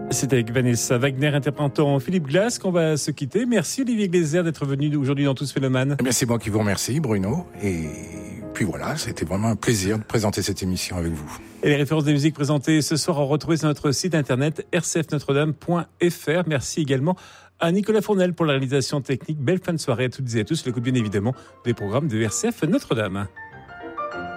C'est avec Vanessa Wagner interprétant Philippe Glass qu'on va se quitter. Merci Olivier Gleiser d'être venu aujourd'hui dans Tous Phénomènes. Eh bien, c'est moi qui vous remercie, Bruno. Et puis voilà, c'était vraiment un plaisir de présenter cette émission avec vous. Et les références des musiques présentées ce soir à retrouver sur notre site internet rcfnotredame.fr. Merci également à Nicolas Fournel pour la réalisation technique. Belle fin de soirée à toutes et à tous. L'écoute bien évidemment des programmes de RCF Notre-Dame.